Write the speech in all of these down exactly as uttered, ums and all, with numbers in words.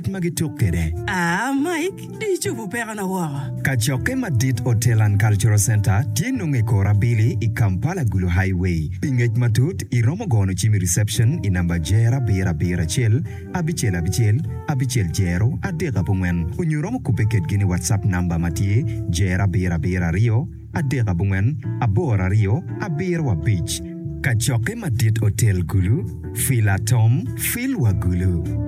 magituk kede. Ah, Mike, di chupu pera na wawa. Kachoke Madit Hotel and Cultural Center, tienunge kora bili i Kampala Gulu Highway. Pingej matut i romogono chimi reception i namba jera bera bera chel, abichel abichel, abichel jero, adega bungwen. Unyuromo kupeket gini WhatsApp namba matie, jera bera bera rio, adega bungwen, abora rio, abirwa beach. Kachoke Madit Hotel Gulu, fila tom, filwa Gulu.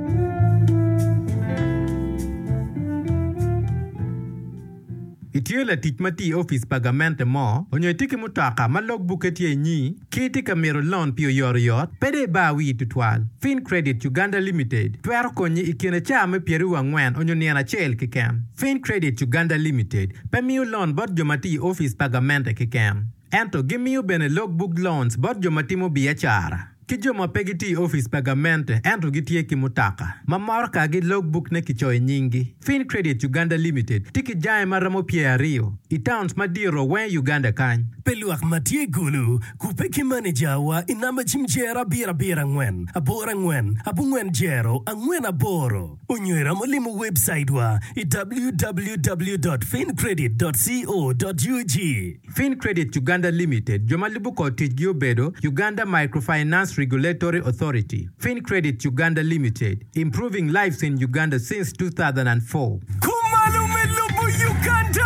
Itio la titmati office pagamente mo, onyo tiki mutaka ma logbook etie nyi, kiti kamero loan pio yor yot, pede ba wi tutwal. Fin Credit Uganda Limited, tuero konyi ikine chame pieru wangwen onyo niana chel kikem. Fin Credit Uganda Limited, pemiu loan bot jomati office pagamente kikem. Ento gimiu bene logbook loans bot jomati mo biachara. Kijoma pegiti office pagamente ento gitie kimutaka. Mamorka gi logbook ne kichoy nyingi. Fin Credit Uganda Limited tiki jae maramo pia rio. Itowns madiro wen Uganda kany. Peluak matie gulu kupeki manager wa inamba chimjera bira bira ngwen. Abora ngwen, abu ngwen jero, angwen aboro. Unywera molimu website wa i w w w dot fin credit dot co dot u g. Fin Credit Uganda Limited, Jomalibuko Tijgio Bedo, Uganda Microfinance Regulatory Authority. Fin Credit Uganda Limited, improving lives in Uganda since two thousand four. Kumalume lubu Uganda!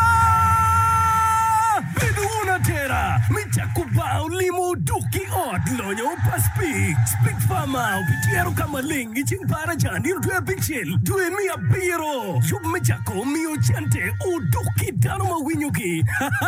Biduuna tera, mitakubao limu duki ot lonyo pa speak. Speak fama, upitiero kama lingi chingpara jani rutwe bichil. Due miya biro, yub mitako miyo chante u duki dano mawinyuki.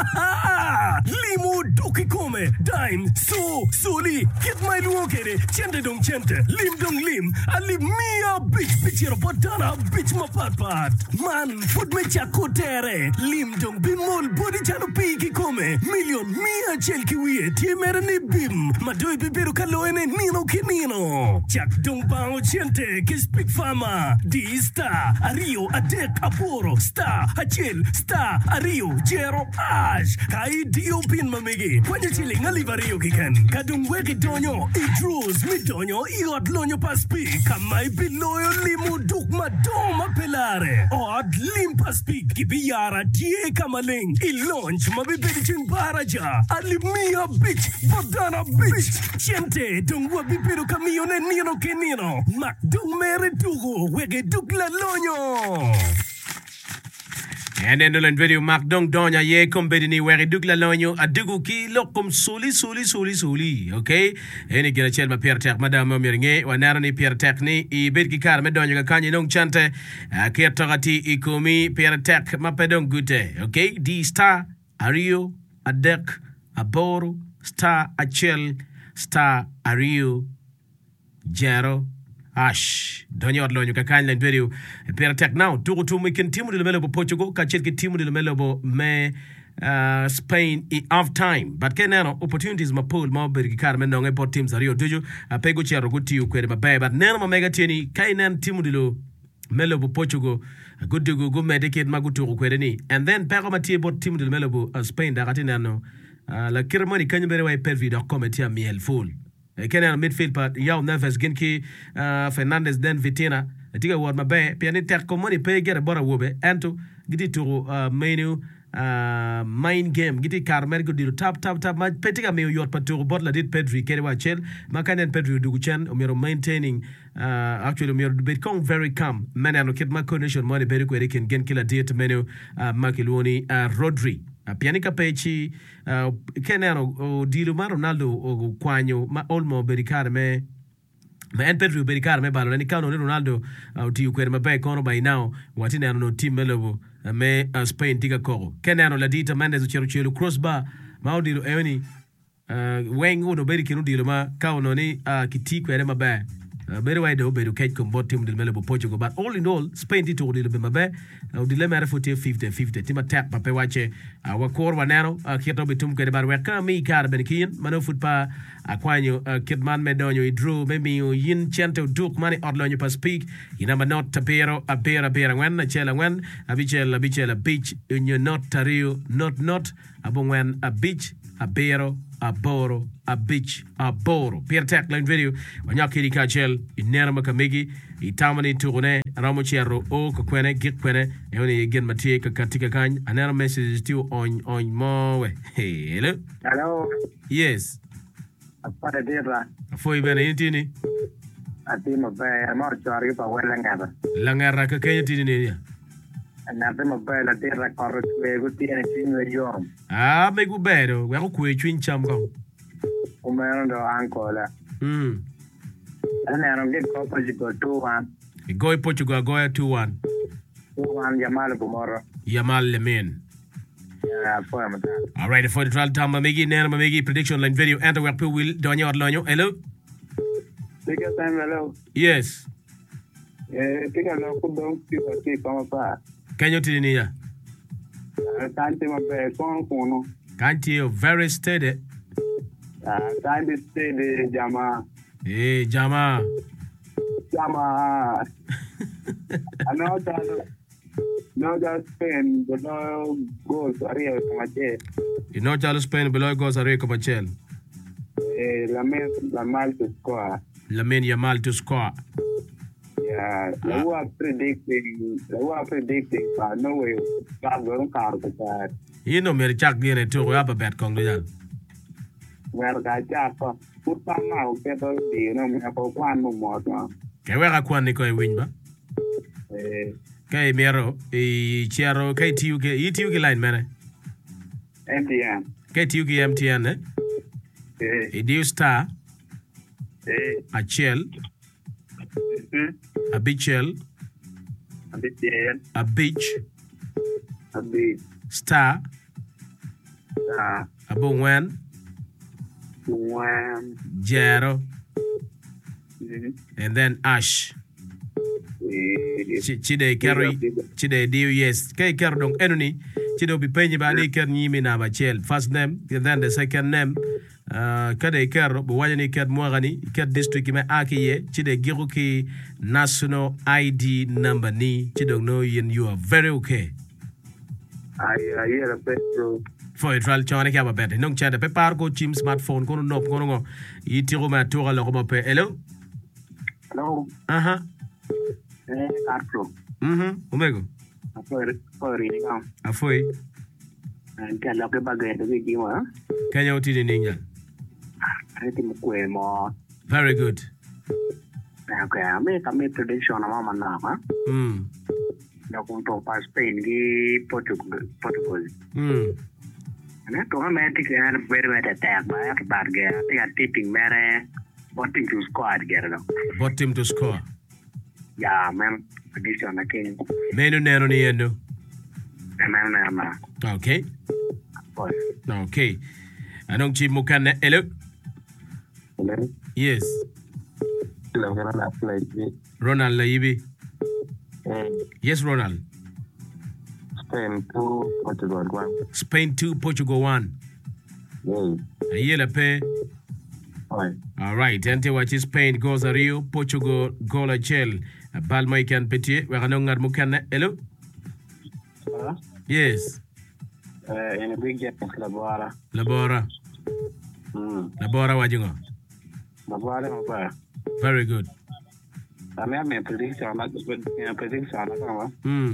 Limu duki kome, dime, so, soli, get my luokere, chante dong chante, lim dong lim, ali miya bitch bichiro potana bitch mapatpat. Man, food mitako tere, lim dong bimol body chano piki kome, million miya chelki wiye, tie mere ni bim, madoi bibiru kaloene nino kinino. Chak dong bao chante, kis big fama, di star, ario, adek, aporo, star, achil, star, ario, jero, ash, kai dio pin mamigi, kwenye chili ngaliva rio kiken, kadung weki donyo, idrus, mi donyo, iot lonyo paspi, kamai biloyo limu duk madoma pelare, oad lim paspi, kibiyara tie kamaling, ilonch mabibidi ching baraja, alimia bitch, bodana bitch, chente, dung wabibiru kamiyone nino kenino, mak dung mere dugo, wege duk la lonyo. And then the video Mark Dong Donya ye kombedini where duk la lonyo adugu ki lokum suli suli suli suli okay eni gina chel ma pierre tek madame miringe wanara ni pierre tek ni I bedki kar me donyo kanyi nong chante ke togati ikumi pierre tek ma pedong gute okay di star ario adek aboro star achel star ario jero ash donyo adlonyo kakany len video per tek now tugu tu mi ken timu de melo Portugal ka chet ki timu de melo me uh, Spain I half time but kenano opportunities ma pool ma bergi kar men no ngeport teams ario duju apego chero guti ukwere mabe but neno ma mega tieni kainan timu de lo melo Portugal gudu go medicate magutu ukwere ni and then pego ma tie bot timu de melo uh, Spain da katinano uh, la kirmoni kanyebere wa pervi da kometia miel full Kenyan midfield part yaw nervous genki uh, Fernandez den Vitina tiga word mabe piani tek ko money pay get bora wobe ento gidi to uh, menu uh, main game gidi karmer go diru tap tap tap ma petiga me yot patu bot la dit Pedri kere wa chel makanen Pedri dugu chen omero maintaining uh, actually omero become very calm manano kit ma condition money beri ko ken gen kila diet menu uh, makiloni uh, Rodri Pianica Pechi, uh, Kenano, o Diluma Ronaldo, o Quanyo, ma Olmo Bericare me, ma and Pedro Bericare me, Balo, and Cano Ronaldo, out to you, where my back on by now, what in no team Melobo, me Spain Tiga Coro, Kenano Ladita Mendes Cheruchelu, crossbar, Maudilo Eoni, Wang Uno Bericano Diluma, Kaononi, Kiti, where my back. Very wide over to Kate combat team del Melo Portugal, but all in all, Spain did to the Mabe, the dilemma for fifty fifty. Tima tap, Papa Wache, our core Wanero, a kit of Tum Kedabar, where Kami Car Benkin, Mano Footpa, Aquanyo, Kidman Medonio, Drew, maybe you yin chanto, Duke, money, Odlonio per speak, in number not Tapero, a bear, a bear, when, a chella, when, a bichel, a bichel, a beach, in your not Tario, not, not, abongwen abich abero aboro abich aboro Pierre Tech line video wanyakiri kachel inera makamigi itamani turune ramo chiaro o kwene git kwene eoni gen matie katika kan anera message to on on mowe hello hello yes apara dira foi bene intini atimo be amor chori pa wela ngaba langara ka kenya tini ne na be mo be la dira corre que go tiene chingo yo ah me gubero we ko kwe twin cham ko o me no ankola mm ana no get ko pa go two one go Portugal go two one two one Yamal Bomoro Yamal Lemin. Yeah, for him. All right, for the trial time, Megi, Nana Megi, prediction line video, and the work will Donya Orlano. Hello? Take your time, hello. Yes. Yeah, take a look at those people see come apart. Can you tell me? I can't take my bed, phone. Can't you? Very steady. I can't stay the Jama. Hey, Jama. Jama. I know that. No, just Spain, but no goals are here from a chair. You know, Charles Spain below goes a rake of a shell. Lamin Yamal to score. Lamin Yamal to score. Yeah, they were predicting, they were predicting, but no way, God won't call the bad. You know, Mary Chuck near to up a bad congregation. Well, I just put some out, get all the, you know, me have one more. Can we have one Nico Winba? Kay mero e chiaro kay tiu ke e tiu ke line mane M T N kay tiu ke M T N eh eh e diu star eh a chel a bichel a bit a beach a bit star ah a bongwen one jero and then ash chide carry chide diu yes kay ker donc enoni chido bi penyi ba ni ker nyimi na ba chel first name and then the second name uh kade ker bo wani ker mo gani ker district me akiye chide giru ki national I D number ni chido no yin you are very okay I I hear a petrol for it ral chone ka ba bet non chade pe par ko chim smartphone ko no ko no yitiro ma to lo ko pe hello hello aha eh Arthur mhm omego for for reading out afoi and can look about the video huh kanya utini ninja I think we more very good okay I make a make prediction on mama now huh mm no con to pa Spain gi Portugal Portugal mm na to ha me tik na very very attack ba ya bad ge I think tipping mere wanting to score together bot team to score yeah man prediction na king menu nero ni endo man man man okay boy okay anong chim mukane hello hello yes hello can I play Ronald Laibi eh yes Ronald Spain two Portugal one Spain two Portugal one yeah ayela pe Oi. All right, ante wachi Spain goes a Rio, Portugal goal a gel. Balmo ikan petit, we kanong ngar mukane. Hello? Hello? Yes. Uh, in a big game, Labora. Labora. Hmm. Labora wajungo. Labora, Labora. Very good. I mean, I'm prediction, I'm not prediction, I'm not Hmm.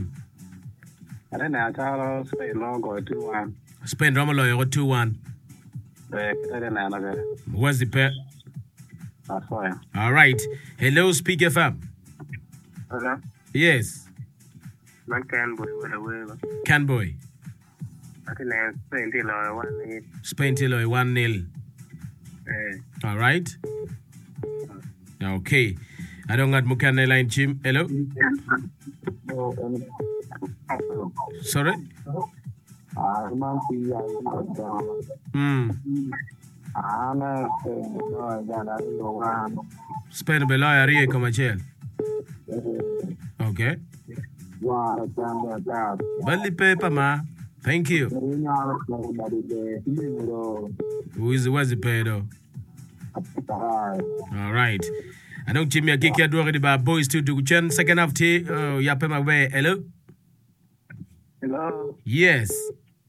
I don't know, I tell Spain logo two one. Spain Romolo yo two one. I don't know. What's the pair? That's fine. All right. Hello, Speak F M. Hello? Yes. Man can boy, what a way. Can boy. I think I'm Spain till I one. Spain till one nil. Eh. All right. Okay. I don't got mukane line chim. Hello? Sorry? Ah, man, see, Hmm. ah, no, no, I don't know. Spain below area come a gel. Okay. Wow, that's that. Bali paper ma. Thank you. Who is what's the pay though? All right. I don't Jimmy a kick your about boys to do chen second half tea. Oh, yapema way. Hello? Hello? Yes.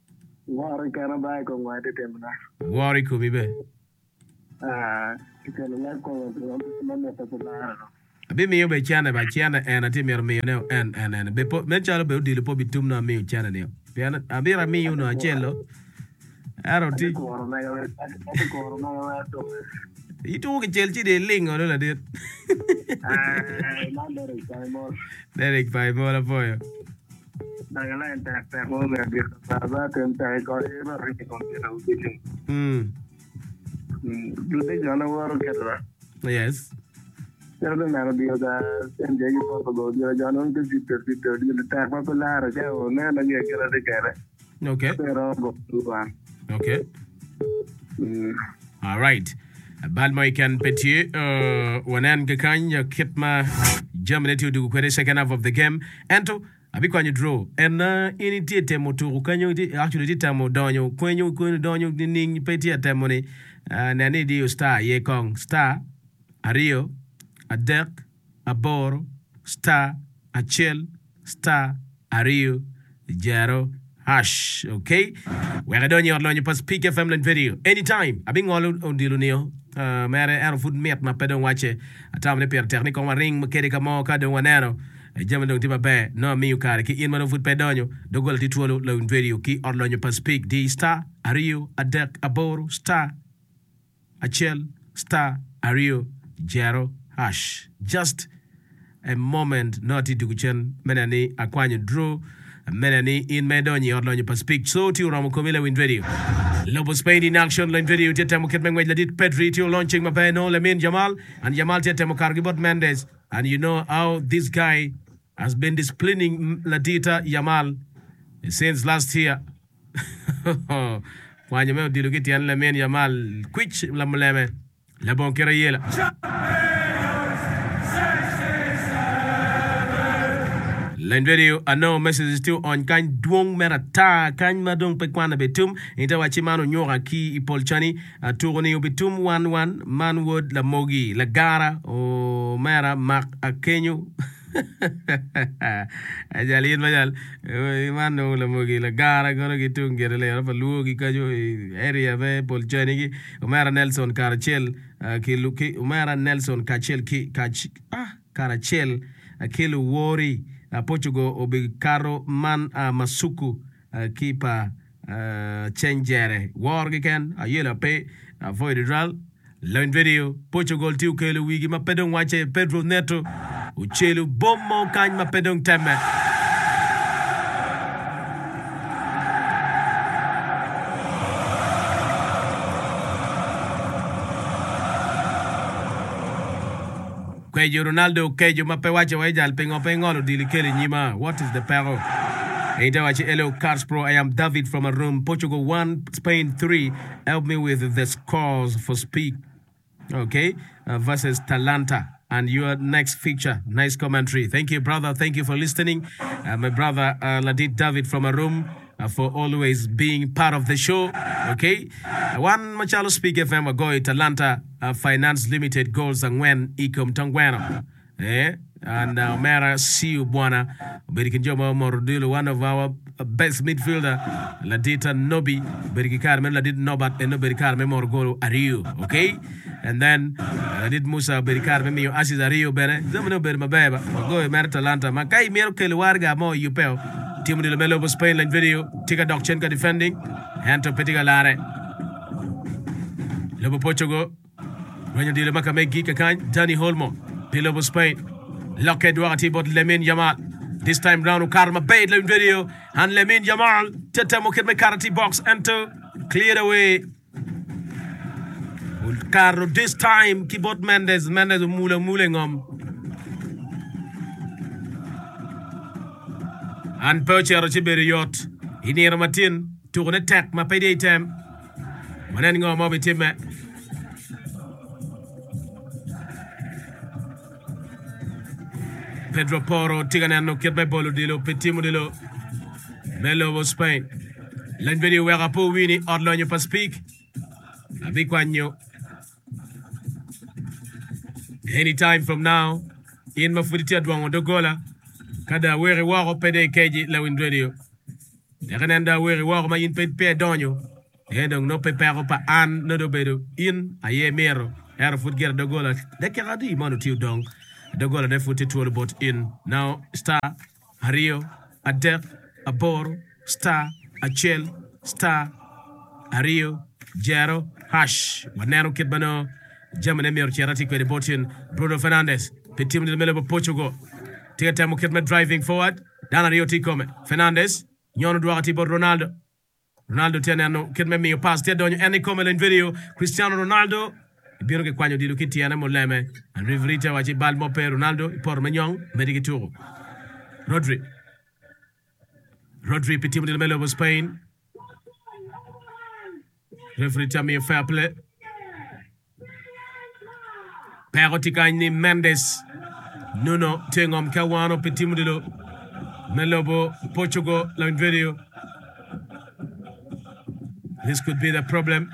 War kana ba ko ngwate temna. Wari kumi be. Ah, kana la ko ko mama ta pula. Abi mi be chana ba chana en ati mi mi ne en en en be po me chalo be dilo po bitum na mi chana ne. Piana abi ra mi uno achelo. Aro ti. Ko na ga ko na ga to. Itu ke Chelsea de ling ono la dit. Ah, na dere kai mo. Derek pai mo la poyo. Dagala enta ta ko me bi ta ba tenta ko e ba ri ko tira uti. Hmm. Du de jana war kerra. Yes. Pero de nada dio da en je ko ko go dio jana on ke sitter sitter di ta pa la ra ja o na na ye kera de kera. Okay. Pero go tu ba. Okay. Mm. All right. Balmoy can petit uh wanan ke kanya kitma Germany to do the second half of the game. Ento abi kwanyu draw. And uh ini tie temo to kanyo actually tie temo donyo kwenyo kwenyo donyo ning petit temo ni uh, nani di star ye kong star Ario Adek Aboro star Achel star Ario Jaro hash. Okay, we're going to learn pas Peak F M land video anytime. Abing all on dilunio. Uh, mere ero food met ma pedon wache atam ne per technique on ring makede kamo ka don wanero jama don tiba be no mi ukare ki in mano food pedonyo dogol ti tuolo lo video ki orlonyo pas Peak di star Ario Adek Aboro star Achel star Ario Jero hash. Just a moment not to kuchen menani akwanyo draw menani in medonyi orlonyo pas Peak so ti uramo komile win video Lobo Spain in action line video tetemo ketmengwe ladit Pedri to launching Mapeno Lamine Jamal and Jamal tetemo Kargibot Mendes and you know how this guy has been disciplining Ladita Jamal since last year. Kwanye me dilugiti an Lamine Jamal kwich lamleme la bon kirayela. Line video, I know message is still on kan duong merata kan madong pekwana betum inta wachimano nyora ki ipolchani turoni betum one one manwood la mogi la gara o mera mak akenyo ajalin majal mano la mogi la gara gono gitung gerele apa luogi kajo area be polchani ki mera Nelson Carachel ki luki mera Nelson Carachel ki kach ah Carachel kilu wori Uh, Portugal obikaro man uh, masuku uh, kipa uh, chengere wargiken ayela pe avoid ral learn video Portugal tiu kelu wigi mapedong wache Pedro Neto uchelu bommo kany mapedong teme Kwejo Ronaldo kejo mape wache wajal pengo pengo dili kele nyima. What is the peril? Ainda wache hello Cars Pro. I am David from a room. Portugal one, Spain three. Help me with the scores for Speak. Okay, uh, versus Talanta. And your next feature. Nice commentary. Thank you, brother. Thank you for listening. Uh, my brother uh, Ladit David from a room. Uh, for always being part of the show. Okay, uh, one Machalo Speak F M ago Atlanta uh, Finance Limited goals and when ikom tangwano eh and uh, Mera see you bwana Berikinjomo Morodilo, one of our best midfielder Ladita Nobi Berikar men Ladit Nobat and Noberikar Memor Golo Ario. Okay, and then uh, Ladit Musa Berikar Memio Asis Ario Bene Zamano Bermabeba go Mer Atlanta Makai Mero Kelwarga mo Upel Team de Melo Spain line video. Tika Dokchenka defending. Hanto Petiga Lare. Lobo Portugal. When you deal with Makamegi Kakan, Danny Holmo. Pilobo Spain. Lockheed Duarte bot Lamine Jamal. This time round Karma Bay line video. And Lamine Jamal. Tetamo Kid Karate box. Enter. Clear away. Carro this time Kibot Mendes. Mendes Mula Mulengom. And Percher Chiberi Yacht. Inir Martin. To an attack. My payday time. When I go mob team. Pedro Porro. Tiganano Kidby Bolo Dilo. Petimo Dilo. Melo was Spain. Line video where a po winnie. Orlonio pas Speak. A big one you. Anytime from now. In my footy at one on the gola. Kada were war pede keji la win radio. Neganenda weri wako ma in pe pe donyo. Edong no pe pero pa an no do bedo in aye mero. Era foot get the goal. De keradi manu tiu dong. The goal de foot to bot in. Now star Ario, Adek, Abor, star Achel, star Ario, Jero, Hash. Wanero Kidbano, German Emir Charati Quedi Botin, Bruno Fernandes, the team in the middle of Portugal. Take a time Kidman driving forward. Dana Rio Ticome. Fernandes, Nyono Duarte Bot Ronaldo. Ronaldo Tenano, Kidman me pass there on any comment in video. Cristiano Ronaldo, Biro che quando di Lucchetti anamo leme, and Riverita wachi balmo per Ronaldo, por Magnon, Medicaturo. Rodri. Rodri, petit del Melo of Spain. Riverita me a fair play. Peroticani Mendes. Nuno, Tengom Kawano, petit modelo. Melobo, Portugal, line video. This could be the problem.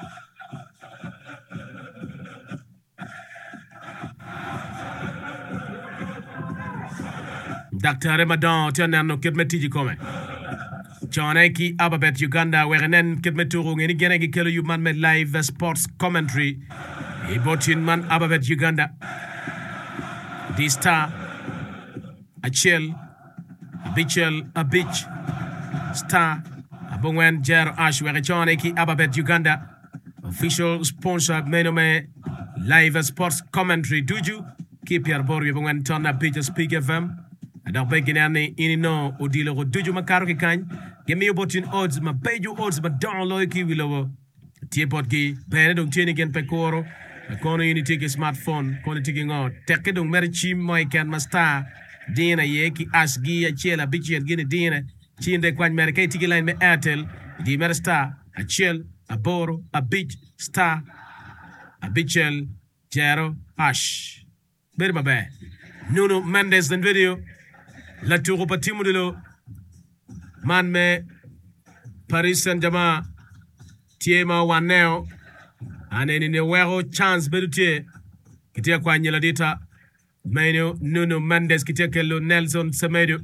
Doctor Ramadan, Tianano, Kidmetiji Come. John Eki, Ababet, Uganda, where an end Kidmeturung, and again, I kill you man made live sports commentary. He bought in man Ababet, Uganda. This star, a chill, a bichel, a bitch, star, a bongwen, Jer Ash, where John Eki, Ababet, Uganda. Official sponsor, Menome, live sports commentary. Do you keep your body when turn up bitch speak F M? Adar beginane inino odilo go duju makaro ki kany gemi obotin odds ma beju odds ma download ki wilowo tie pot ki bene dong tieni gen pekoro kono ini tiki smartphone kono tiki ngo tekke dong mer chim moy kan ma star dina ye ki asgi ya chela bichi gene dina chinde kwany mer kay tiki line me Airtel di mer star a chel a boro a bich star a bichel zero hash beri babe Nuno Mendes den video La tour patimu de lo man me Paris Saint-Germain tiema waneo aneni ne wero chance bedutie kitia kwa nyela dita Maino Nuno Mendes kitia kello Nelson Semedo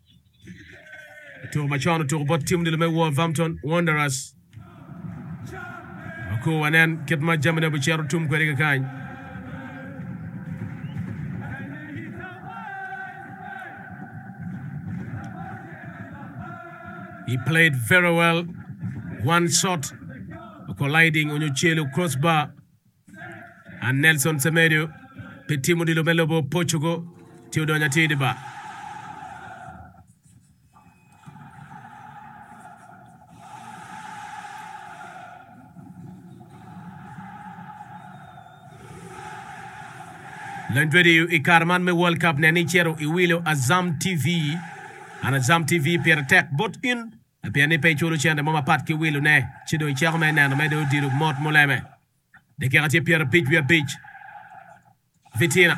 tour machano tour patimu de lo me Wolverhampton Wanderers ako wanen kitma jamana bu chero tum ko rega kany He played very well. One shot colliding on your chelo crossbar. And Nelson Semedo, Petimo di Lomelobo, Portugal, Teodonia Tediba. Landredio Ikarman me World Cup Nanichero Iwilo Azam T V. And Azam T V per tech but in. A piane pe cholo chende mama pat ki wilu ne chido i charme na me do diru mot moleme de kerati pierre pitch via pitch Vitina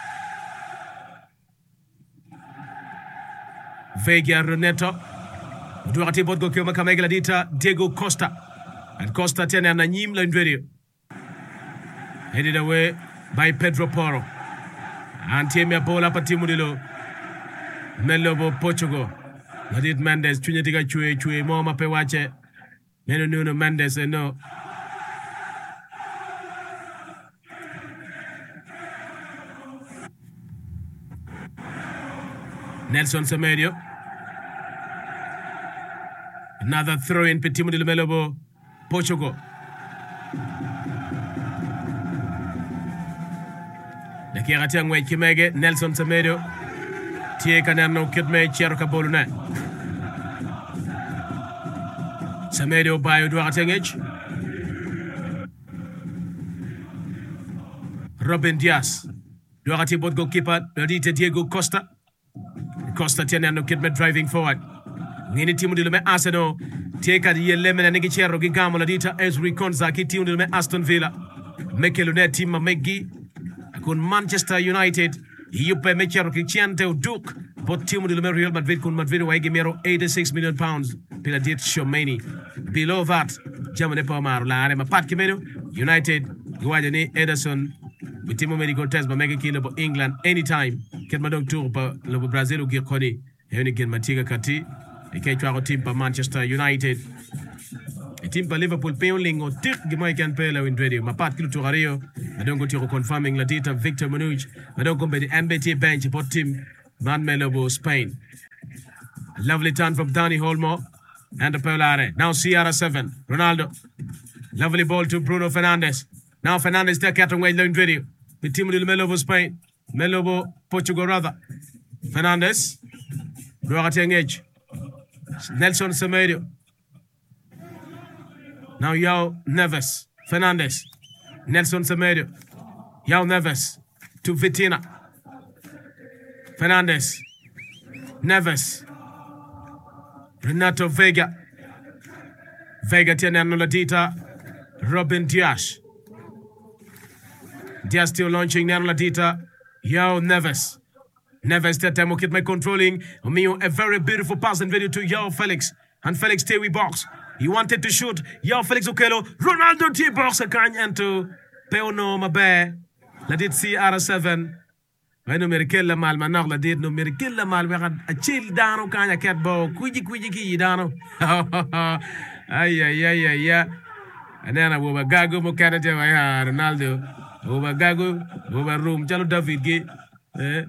Vega Reneto Duarte Bodgo Kyo Makamegla Dita Diego Costa and Costa tena na nyim Landredio headed away by Pedro Porro and Temia Bola Patimudilo Melobo Portugal Nadit Mendes, Trinitiga Chue, Chue, Moma Pewache, Neno Nuno Mendes, and no. Nelson Semedo. Another throw in Petimo de Melobo, Portugal. The Kiratangwe Kimege, Nelson Semedo. Tie Canano Kidme Cherka Bolune. Semedo by Duartengage. Robin Diaz. Duarte bot goalkeeper, Dodita Diego Costa. Costa Tenano Kidme driving forward. Nini Timu de Arsenal. Take at Ye Lemon and Nigichero Gigamo Ladita Esri Konzaki Timu de Aston Villa. Mekelunet Team Megi. Con Manchester United. Yupe Mechero Kichiante Duke. But Timu de Real Madrid con Madrid Wagemero eighty-six million pounds. Piladit Shomani. Below that, Germany Pomar La Arema Pat Kimeno, United, Guadani Ederson, with Timo Medical Test by Mega Kilo England anytime. Get my dog tour for Lobo Brazil Girkoni. Henikin Matiga Kati. ke chwa team pa Manchester United e team pa Liverpool peoling o tik gimoy kan pelo in radio mapat kilu tugario adongo tiro confirming la dita Victor Manuch adongo be the M B T bench pot team Man Melobo Spain. A lovely turn from Dani Olmo and the Polare. Now C R seven Ronaldo. Lovely ball to Bruno Fernandes. Now Fernandes there catching way in video. The team of Melobo Spain. Melobo Portugal rather. Fernandes. Duarte Edge. Nelson Semedo. Now Yao Neves. Fernandes. Nelson Semedo. Yao Neves. To Vitina. Fernandes. Neves. Renato Vega. Vega tiene Ladita. Robin Dias. Dias still launching Ladita. Yao Neves. Neves that time will my controlling. Omio, a very beautiful pass and video to Yao Felix. And Felix stay with box. He wanted to shoot. Yao Felix Okelo. Ronaldo T box a can into Peono Mabe. Ladit C R seven. Ay no merikella mal manak la dit no merikella mal we a chill dano kanya ket bo kuji kuji ki dano ay ay ay ay ya anana bo gago mo kanate wa ya Ronaldo bo gago bo room chalo David gi eh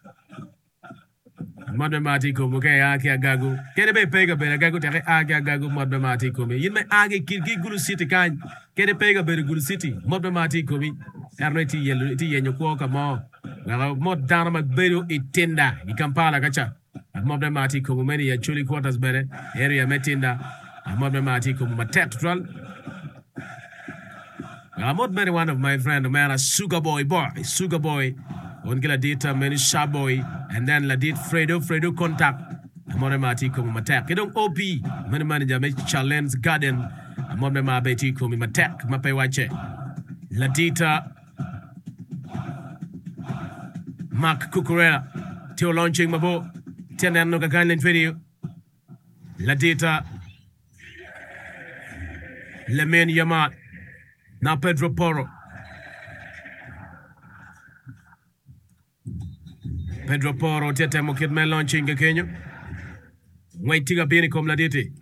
modbe mati ko mo kay ya ki gago kede be pega be gago te a ga gago modbe mati ko me yinme age ki ki gulu city kan kede pega be gulu city modbe mati ko mi arno ti yelo ti yenyo ko ka mo Well, mod down my bedo itinda. Ni Kampala gacha. Mob de mati ko many ya chuli quarters bere. Area metinda. Mob de mati ko matetral. Well, mod very one of my friend, man, a sugar boy boy, sugar boy. On kila data many sharp boy, and then la dit Fredo Fredo contact. Mob de mati ko matek. Kidong O P. Many manager make challenge garden. Mob de ma beti ko matek. Mape wache. La dita. Mark Cucurella, Teo launching Mabo, Tiana no Gagan video. La Dita, Lemen Yamat, now Pedro Porro. Pedro Porro, Tete Mokidman launching a Kenya. Waiting a Benicom La Diti.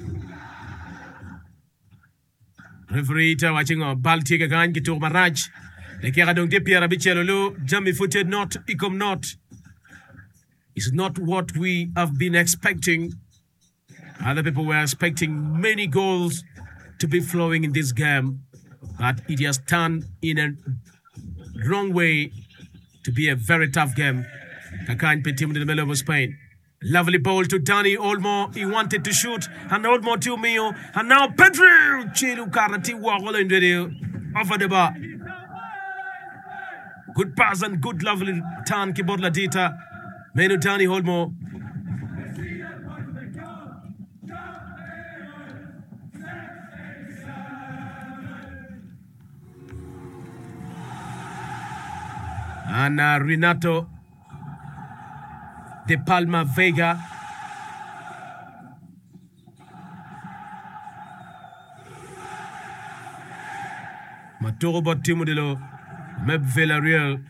Referee watching a Baltic Gan, Kito Maraj. The Keradong de Pierre Bichelolo, Jammy footed not, Icom not. It's not what we have been expecting. Other people were expecting many goals to be flowing in this game, but it has turned in a wrong way to be a very tough game. Kakan Petim in the middle of Spain. Lovely ball to Dani Olmo. He wanted to shoot, and Olmo to Mio, and now Pedro Chilu Karati Wagolo in video over the bar. Good pass and good lovely turn keyboard la dita. Menu Dani Olmo. And uh, Renato De Palma Vega. Matoro Timodilo. Meb Villarreal.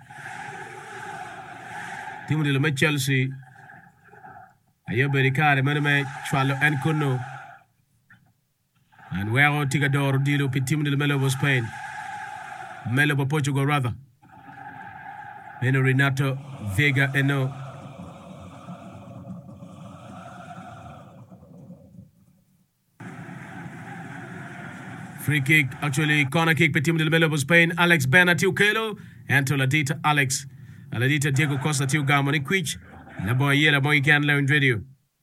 Timodilo me Chelsea. Ayobe Ricard, Meneme, Chwalo and Kuno. And Wero Tigador Dilo Pitimodilo Melo was Spain. Melo Portugal rather. Meno Renato Vega Eno. Free kick, actually corner kick per Team del Melo was Spain. Alex Benatiu Kelo and to Ladita Alex. Ladita Diego Costa Tiu Gamoni Quich. La boy yela boy can learn video.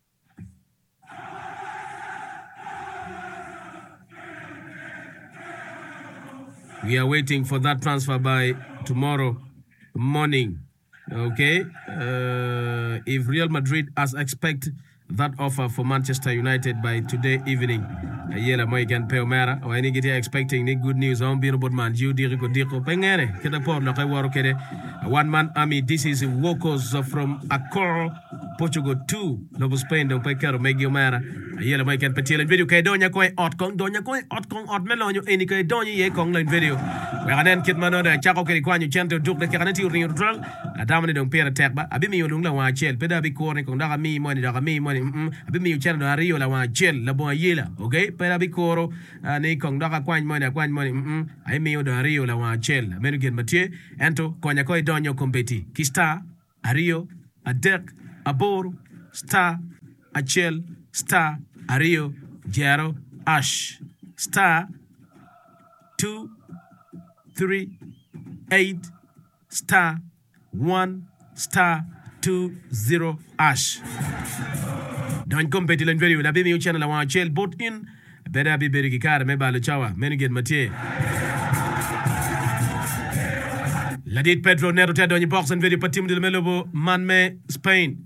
We are waiting for that transfer by tomorrow morning. Okay. Uh, if Real Madrid as expect that offer for Manchester United by today evening, a yela moy can pay Omara or any get expecting any good news on being about man you dirigo diko pengere keda por na kay waro kede one man army. This is Wokos from Accra Portugal two lobo Spain dong pe kero megi omara yela mai kan petilen video kay donya koy ot kong donya koy ot kong ot melonyo eni kay donya ye kong len video wa ganen kit mano da chako ke kwanyu chento duk de kanati ring rutral adamani dong pera tek ba abi mi yolung la wa chel peda bi ko ne kong da mi mo ni da mi mo ni abi mi chento da rio la wa chel la bo yela okay peda bi koro ni kong da kwany mo ni kwany mo ni ai mi da rio la wa chel menu gen matie ento konya koy donyo kompeti kista ario adek aboro star achel star ario jero ash star two three eight star one star two zero ash don competi len very la be mi channel la wa achel bot in beda bi beri kar me balo chawa menigen matie la dit Pedro Nero te donyi box en video patim de melobo man me Spain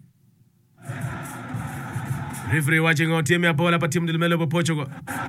referee watching on team ya bola patim de melobo Portugal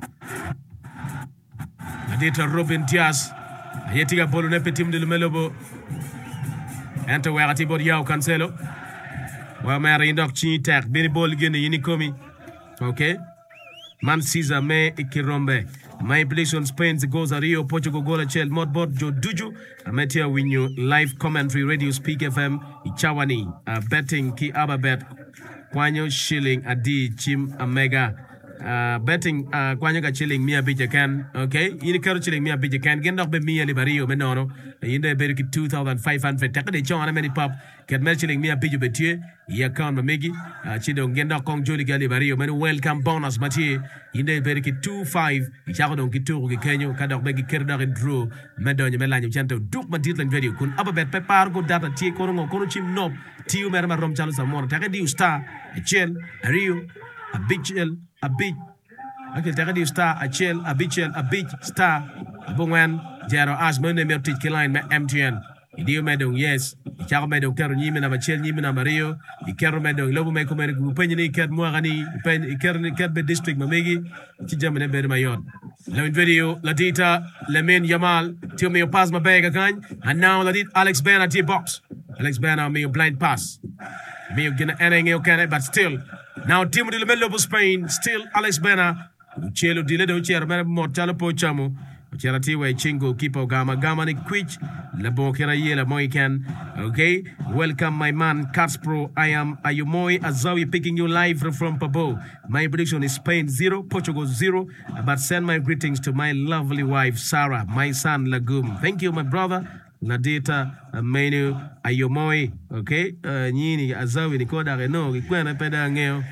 la dit Robin Diaz yetiga bolu ne patim de melobo ento wagati bod yaw Cancelo wa mari ndok ci tek beni bol gene yini komi okay man Caesar me ikirombe my place on Spain's goes a Rio Portugal goal chel modbot jo duju ametia winyo live commentary radio speak F M ichawani uh, betting ki ababet kwanyo shilling adi chim amega uh, betting uh, kwanyo ka shilling mia bija kan okay yini karo shilling mia bija kan gendok be mia libario menoro yinde be ki two thousand five hundred takade chona many pop ket mel shilling mia bija betie ya kan megi uh, chido gendok kong joli gali bario men welcome bonus matie yinde be ki two five ichako don ki turu ki kenyo kadok be ki kerda draw medonyo melanyo chanto duk madit len video kun ababet pe par go data tie kono ngo kono chim nob tiu merma rom chalo samona takade star achel rio a bichel a bich akil takadi star achel a bichel a bich star bongwan jero as mene mertit kiline me M T N idio medong yes ichako medong kero nyime na machel nyime na mario ikero medong lobo me komere kupenye ni ket mo gani pen ikero ni ket be district mamegi chijamene be mayon la video la dita Lamine Yamal tio me pass my bag again and now la dit Alex Bena T box Alex Bena me blind pass me gonna enenge okay but still now team de Melobo Spain still Alex Bena chelo dile do cher mer mortalo po chamo charati we chingo kipo gama gama ni quich la bokera yela moiken okay welcome my man Carspro I am Ayumoy Azawi picking you live from Pabo my prediction is Spain zero Portugal zero but send my greetings to my lovely wife Sarah my son Lagum thank you my brother Nadita menu Ayumoy okay uh, nyini Azawi ni koda reno kikwena peda ngeo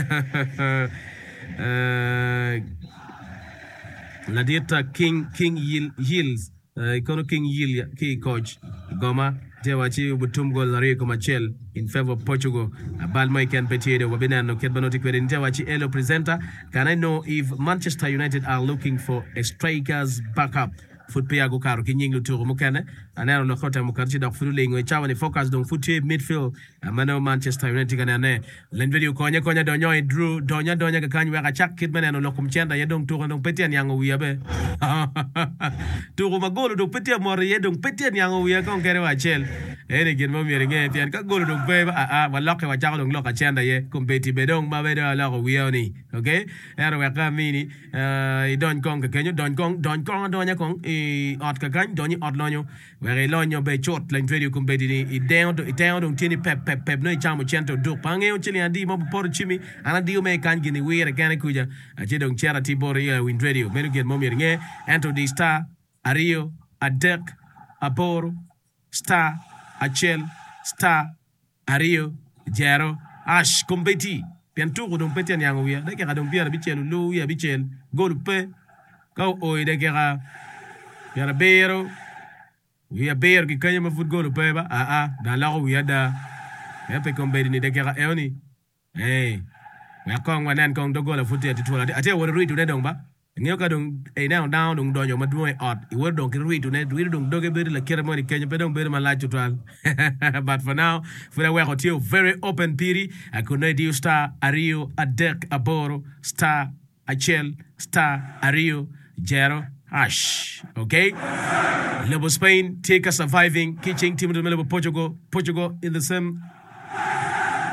uh, Nadita King King Yield Hills uh, ikono King Yield key coach Goma tewachi butum gol lari ko Machel in favor of Portugal Balmai can petiere wabinano ketbanoti kwere tewachi elo presenter can I know if Manchester United are looking for a strikers backup footpia go karo kinying luturo mukane anero no kota mukarchi da fulu ngwe chawa ni focus don footwe midfield amano Manchester United kana ne len video konya konya donyo drew donya donya ka kanyu ka chak kit meneno lokum chenda yedong turo dong petian yango wiabe turo magolo dong petian mori yedong petian yango wiya kon kere wa chel ene gin mo mi nge pian ka golo dong be a a waloke wa chako dong loka chenda ye kompeti bedong ba be da la ko wiya ni okay ero wa ka mini i don kong ka kenyo don kong don kong donya kong ot ka kan doni ot lonyo were lonyo be chot len video kumbedi ni i down i down don tini pep pep pep no chamo chento do pange o chili andi mo por chimi ana dio me kan gini were kan kuja a che don charity bor ya win radio menu get mo nge ento di star ario adek aporo star achel star ario jero ash kumbeti piantu don petian yango ya de ka don biara bichelu lu ya bichel gol pe ko o de ka Yara bero, we are bear ki kanya mafut golo peba. Ah ah, da la we ada. Ya pe kombe ni de kera eoni. Eh, we akong wanan kong do gola futi ati tola. Ati wo ri tu ne dong ba. Ngeo ka dong e down down dong donyo madu e ot. I wo dong ki ri tu ne, ri dong doge be la kera mo ni kenya pe dong be ma la tutal. But for now, for the way got you very open piri. I could not do star Ario Adek Aboro star Achel star Ario Jero Ash, okay? Level Spain take a surviving kitchen team in the middle of Portugal. Portugal in the same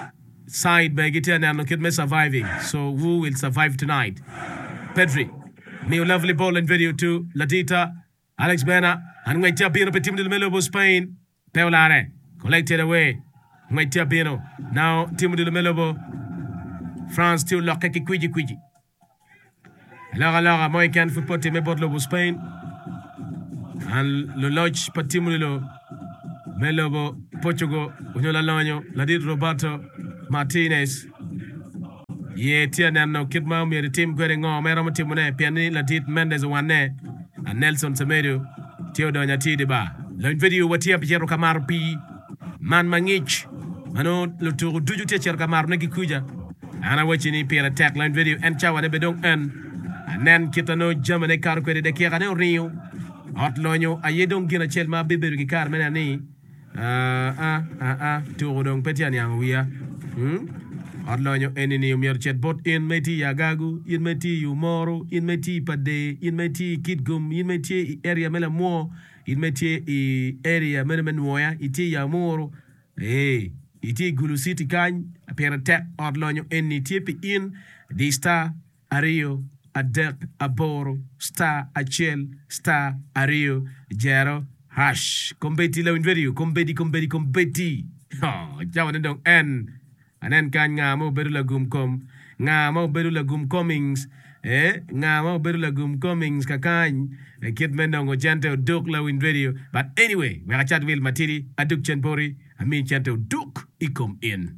side by Gitia Nano Kid me surviving. So who will survive tonight? Pedri. New lovely ball and video to Latita. Alex Bena. And Waitia Pino Petim del Melobo Spain. Peolare. Collected away. Waitia Pino. Now Timo del Melobo. France still lock Kiki Quiji Quiji. Lara Lara Moican football team about Lobo Spain. And le lodge Patimulo Melobo Portugal Unyola Lanyo Ladid Roberto Martinez. Ye Tianano Kidma me the team going on Mera Timone Piani Ladid Mendes one and Nelson Semedo Teodonia Tidiba. Learn video what here Piero Camar P Man Mangich Mano Lutu Duju Teacher Camar Neki Kuja. And I watch any peer attack line video and Chawa de Bedong and and then Kitano Germany Carquere de Kirano Rio. Outloño aye don gina chelma bebe ki kar mena ni ah ah ah ah to don petian yang wiya hm outloño enini umier chet bot in meti yagagu in meti yumoro in meti pade in meti kitgum in meti area mela mo in meti i area mena menwoya iti ya moro eh iti gulu city kan apera tek outloño enni tipi in di star ario Adek, Aboro, Star, Achel, Star, Ario, Jero, Hash. Competi la video, competi, competi, competi. Oh, jawa nendong N. Anen kan nga mo berula gum kom. Nga mo berula gum comings. Eh, nga mo berula gum comings kakany. Kid mendong o jante o duk la win video. But anyway, we chat will matiri, aduk chenpori, amin jante o duk ikom in.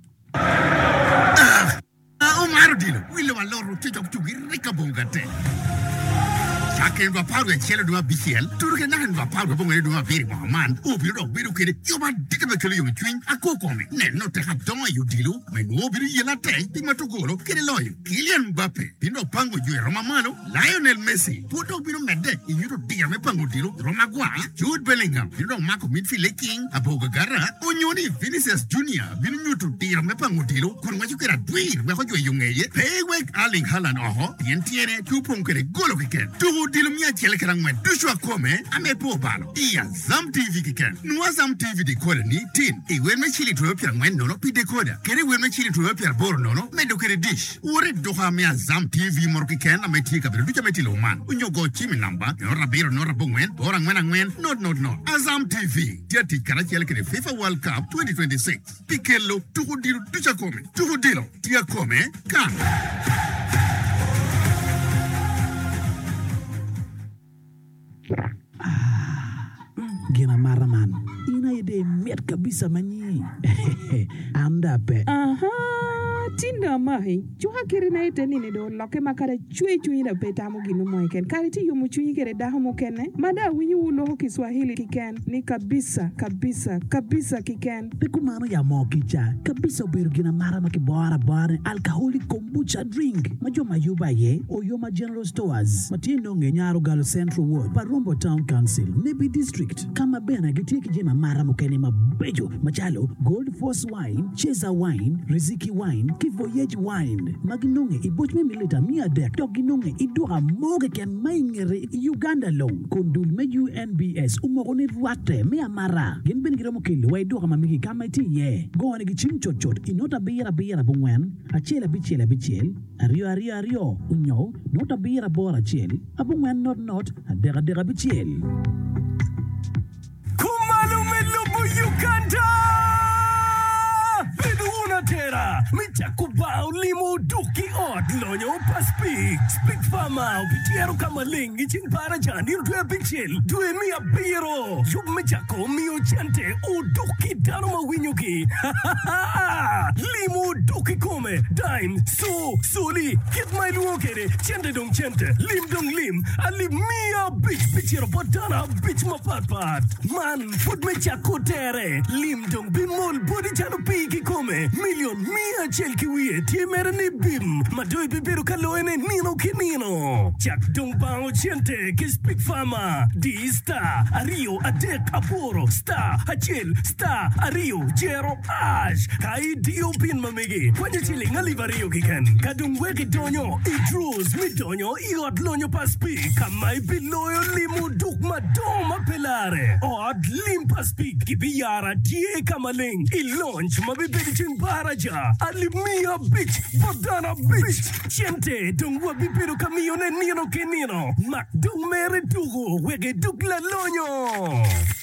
Omaro dilo, wilo waloro tijo kutugi rika bongate. Shake ndo paru ya chelo dwa B C L, turuke na ndo paru bongo dwa biri Mohamed. Obi ndo biru kede, yoba dika bekele yomi twin, ako kome. Ne no te kaptonga yu dilo, menu biru yela te, pima tokoro, kede loyo. Kylian Mbappe, pino pango yue Roma Mano, Lionel Messi, puto biru mede, inyuto diga me pango dilo, Roma Gua, Jude Bellingham, pino mako midfield king, aboga gara, Onyoni Vinicius Junior, pino nyuto diga me pango dilo, kon wachu kera dwir, wako jwe yungeye, Paywek Erling Haaland oho, tientiene, tupong kere golo kiken, tuhu dilo mia chele kerang mwen, dushwa kome, ame po balo, iya Zam T V kiken, nuwa Zam T V decoder ni, tin, iwen me chili tuwe pia mwen nono pi decoder, kere wen me chili tuwe pia boro nono, me do kere dish, ure doha mea Zam T V moro kiken, ame tika pero ducha me tilo man, unyo go chimi namba, nora biro nora bongwen, ora ngwen ngwen, not not not, Azam T V, tia tikara chele kere FIFA World Cup twenty twenty-six, pikelo, tuhu dilo ducha kome, tuhu dilo, tia kome, kan. Gina maraman ina ide met kabisa manyi anda pe aha tinda mahi chuha kiri na ite nini do loke makare chui chui na peta mo ginu mo iken kari ti yumu chui kere daha mo kene mada winyu ulo ho Kiswahili kiken ni kabisa kabisa kabisa kiken peku mano ya mo kicha kabisa biru gina marama ki bora bora alcoholic kombucha drink majo mayuba ye Oyoma General Stores matino ngenyaro Galo Central Ward Parombo Town Council Nebi District kama bena gitie kijema marama kene mabejo machalo Gold Force Wine Cheza Wine Riziki Wine Kivoyage Wine Maginonge ibochme milita mia dek Toginonge idura moge ken maingere Uganda long Kondul me U N B S umorone ruate mea mara Genben giramo kili wa idura mamiki kama iti ye Gowane gichim chot chot Inota bira bira bungwen Achela bichela bichel Ario ario ario Unyo Nota bira bora chel Abungwen not not Adera dera bichel Kumalo melubu Uganda Bidu unatera Micha kubao limo duki ot Lonyo pa speak Speak fama Upitiero kama lingi Ching para jani Rutue bichil Due mia biro Yub micha ko mio chante O duki dano mawinyuki Limo duki kome Dime So Soli Kit my luokere Chente dong chente Lim dong lim Ali mia bitch Bichiro potana Bitch mapatpat Man Put micha kotere Lim dong bimol Body chano piki kome Million mia chel kiwie Tie mere ni bim Madoe loy bibiru kaloene nino kinino. Chak dong bao chente ke speak fama. Di star ario adek aboro star hachil star ario jero ash. Kai dio pin mamigi. Kwanya chili ngali vario kiken. Kadung weki donyo idrus mi donyo iot lonyo paspi. Kamai biloyo limu duk madoma pelare. Od lim paspi gibiyara die kamaling. Ilonch mabibidi ching baraja. Alimia bitch badana bitch. Chente dung wabibiru kamione nino kenino. Mak dung mere dugo wege duk la lonyo.